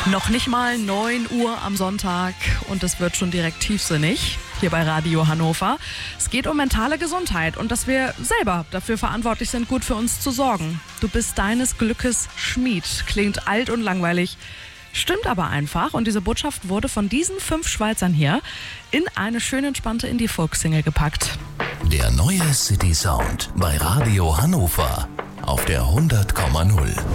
Noch nicht mal 9 Uhr am Sonntag und es wird schon direkt tiefsinnig hier bei Radio Hannover. Es geht um mentale Gesundheit und dass wir selber dafür verantwortlich sind, gut für uns zu sorgen. Du bist deines Glückes Schmied. Klingt alt und langweilig, stimmt aber einfach. Und diese Botschaft wurde von diesen 5 Schweizern hier in eine schön entspannte Indie-Folk-Single gepackt. Der neue City Sound bei Radio Hannover auf der 100,0.